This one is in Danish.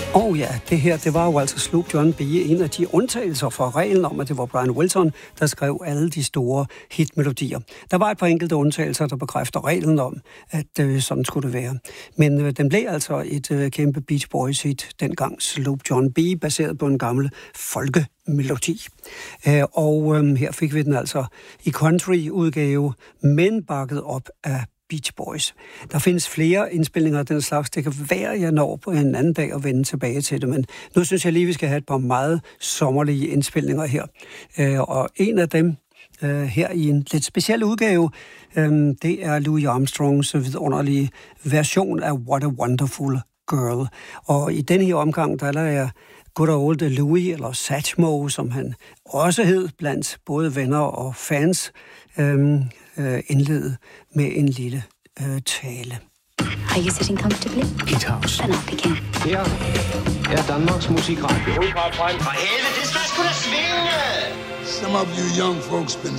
Og ja, det var jo altså Sloop John B., en af de undtagelser fra reglen om, at det var Brian Wilson, der skrev alle de store hitmelodier. Der var et par enkelte undtagelser, der bekræfter reglen om, at sådan skulle det være. Men den blev altså et kæmpe Beach Boys hit, dengang Sloop John B., baseret på en gammel folkemelodi. Her fik vi den altså i country-udgave, men bakket op af Beach Boys. Der findes flere indspilninger af den slags. Det kan være, jeg når på en anden dag at vende tilbage til det, men nu synes jeg lige, vi skal have et par meget sommerlige indspilninger her. Og en af dem her i en lidt speciel udgave, det er Louis Armstrongs vidunderlige version af What a Wonderful Girl. Og i den her omgang, der lader jeg good old Louis, eller Satchmo, som han også hed, blandt både venner og fans, indlede med en lille tale. Are you sitting comfortably? Hit House. Then I'll begin. Her er Danmarks Musikradio. For helvede, det skal sgu da svinge! Some of you young folks been